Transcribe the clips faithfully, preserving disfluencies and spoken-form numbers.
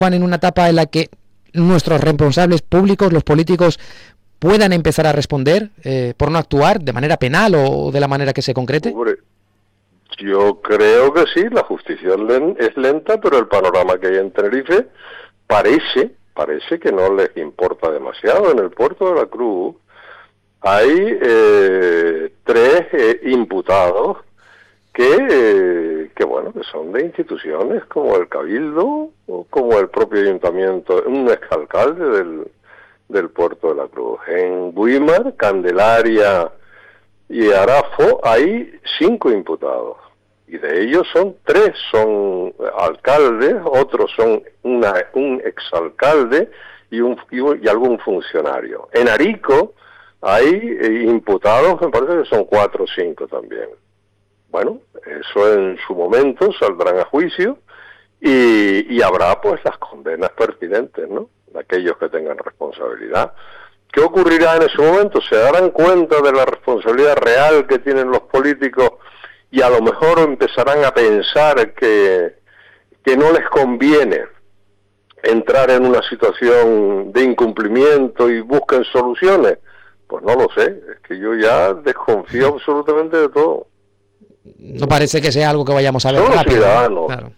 Juan, en una etapa en la que nuestros responsables públicos, los políticos, puedan empezar a responder eh, por no actuar de manera penal o de la manera que se concrete? Hombre, yo creo que sí, la justicia es lenta, pero el panorama que hay en Tenerife parece, parece que no les importa demasiado. En el puerto de la Cruz hay eh, tres eh, imputados que, eh, que, bueno, que son de instituciones como el Cabildo o como el propio ayuntamiento, un exalcalde del, del puerto de la Cruz. En Güímar, Candelaria y Arafo hay cinco imputados, y de ellos son tres son alcaldes, otros son una, un exalcalde y, un, y, un, y algún funcionario. En Arico hay eh, imputados, me parece que son cuatro o cinco también. Bueno, eso en su momento saldrán a juicio y, y habrá pues las condenas pertinentes, ¿no?, de aquellos que tengan responsabilidad. ¿Qué ocurrirá en ese momento? ¿Se darán cuenta de la responsabilidad real que tienen los políticos y a lo mejor empezarán a pensar que, que no les conviene entrar en una situación de incumplimiento y busquen soluciones? Pues no lo sé, es que yo ya desconfío absolutamente de todo. No parece que sea algo que vayamos a ver Son rápido. ciudadanos. Claro.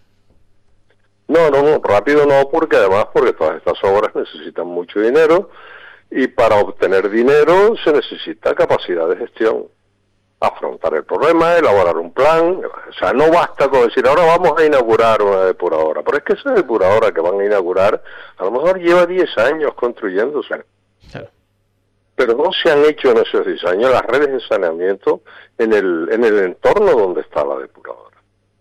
No, no, no, rápido no, porque además porque todas estas obras necesitan mucho dinero y para obtener dinero se necesita capacidad de gestión, afrontar el problema, elaborar un plan. O sea, no basta con decir ahora vamos a inaugurar una depuradora, pero es que esa depuradora que van a inaugurar a lo mejor lleva diez años construyéndose. Claro. Pero no se han hecho en esos diez años las redes de saneamiento en el en el entorno donde está la depuradora.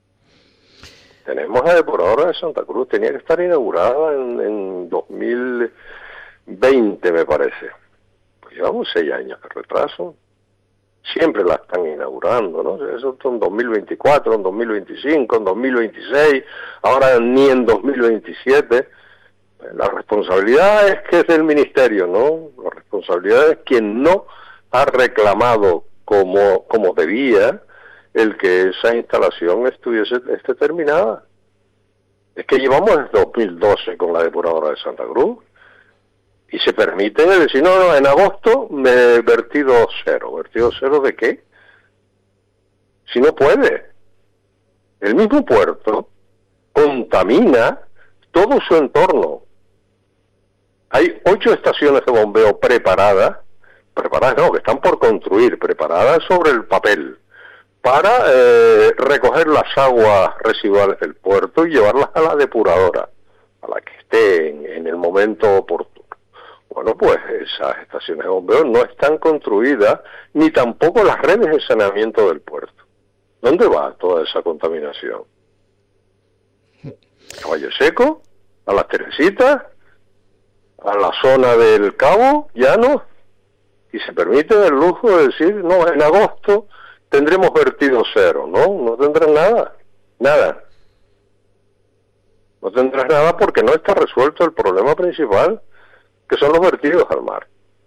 Tenemos la depuradora de Santa Cruz, tenía que estar inaugurada en, en dos mil veinte, me parece. Pues llevamos seis años de retraso. Siempre la están inaugurando, ¿no? Eso en dos mil veinticuatro, en dos mil veinticinco, en dos mil veintiséis, ahora ni en dos mil veintisiete. La responsabilidad es que es del ministerio, ¿no? La responsabilidad es quien no ha reclamado como, como debía el que esa instalación estuviese esté terminada. Es que llevamos desde dos mil doce con la depuradora de Santa Cruz y se permiten decir, no, no, en agosto me vertido cero. ¿Vertido cero de qué? Si no puede. El mismo puerto contamina todo su entorno. Hay ocho estaciones de bombeo preparadas, preparadas no, que están por construir, preparadas sobre el papel, para eh, recoger las aguas residuales del puerto y llevarlas a la depuradora, a la que esté en, en el momento oportuno. Bueno, pues esas estaciones de bombeo no están construidas, ni tampoco las redes de saneamiento del puerto. ¿Dónde va toda esa contaminación? ¿A Caballo Seco? ¿A las Teresitas? ¿A la zona del Cabo? ¿Llano? Y se permite el lujo de decir, no, en agosto tendremos vertido cero. No, no tendrás nada, nada. No tendrás nada porque no está resuelto el problema principal, que son los vertidos al mar.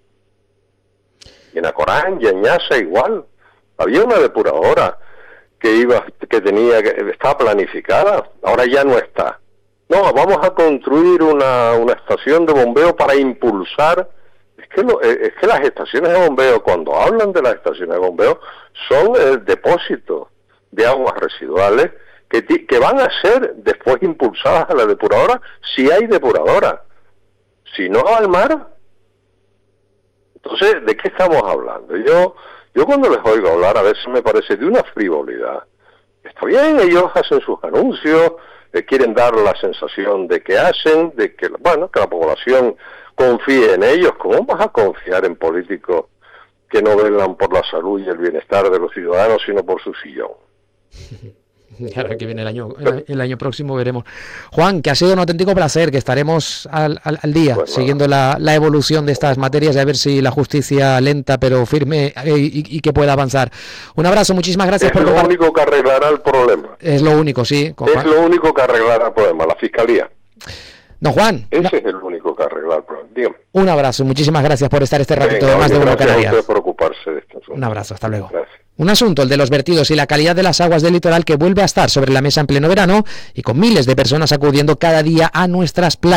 Y en Acorán y en Ñasa igual. Había una depuradora que iba, que tenía, que estaba planificada, ahora ya no está. No, vamos a construir una, una estación de bombeo para impulsar. Es que, lo, es que las estaciones de bombeo, cuando hablan de las estaciones de bombeo, son el depósito de aguas residuales que, que van a ser después impulsadas a la depuradora, si hay depuradora. Si no, al mar. Entonces, ¿de qué estamos hablando? Yo, yo cuando les oigo hablar, a veces me parece de una frivolidad. Está bien, ellos hacen sus anuncios, eh, quieren dar la sensación de que hacen, de que, bueno, que la población confíe en ellos. ¿Cómo vas a confiar en políticos que no velan por la salud y el bienestar de los ciudadanos, sino por su sillón? Claro, que viene el año, el, el año próximo veremos. Juan, que ha sido un auténtico placer, que estaremos al, al, al día, pues siguiendo la, la evolución de estas materias y a ver si la justicia lenta pero firme eh, y, y que pueda avanzar. Un abrazo, muchísimas gracias. Es por lo compartir. único que arreglará el problema. Es lo único, sí. Es Juan. lo único que arreglará el problema, la Fiscalía. Don Juan. Ese no. es el único que arregla el problema. Dígame. Un abrazo, muchísimas gracias por estar este ratito Venga, de más de uno cada día. Gracias a usted por ocuparse de esto. Un abrazo, hasta luego. Gracias. Un asunto, el de los vertidos y la calidad de las aguas del litoral, que vuelve a estar sobre la mesa en pleno verano y con miles de personas acudiendo cada día a nuestras playas.